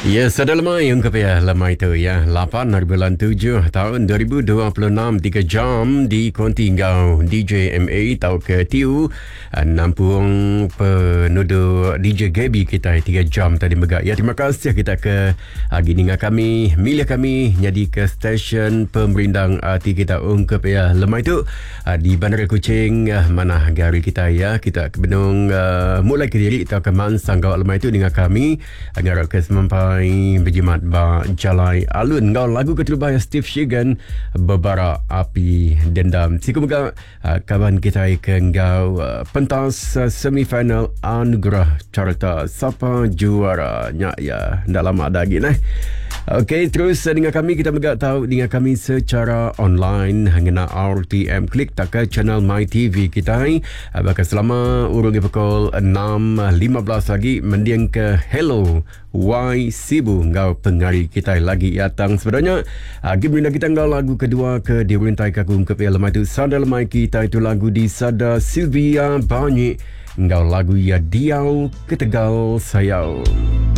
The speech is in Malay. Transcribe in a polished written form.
Ya, sudah lemai yang kepaya lemai tu ya. 8 hari bulan 7 tahun 2026, 3 jam di konti ngau DJ MA tau ke tiu nampung penuduh DJ Gaby kita 3 jam tadi megak. Ya, terima kasih kita ke gininga kami, milih kami nyadi ke stesen pemerindang hati kita ungkap ya lemai tu di Bandar Kuching mana gari kita ya. Kita ke Benung mulai ke diri kita ke Mansang gawat lemai tu dengan kami agar ke semampai berjimat ba jalai alun ngau lagu keterubah Steve Shigan berbara api dendam. Siku megak kawan kita ke ngau pentas semifinal anugerah carta siapa juara nya ya ndak lama ada lagi nah. Okey, terus dengan kami kita megak tahu dengan kami secara online ngena RTM klik tak ke channel My TV kita bakal selama urung pukul 6.15 lagi mendiang ke Hello Y Sibu ngau pengari kita lagi datang sebenarnya gimana kita ngau lagu kedua ke dirintai kaku ungkap lemai tu sada lemai kita itu lagu di sada Sylvia Banyi ngau lagu ya diau ketegal sayau.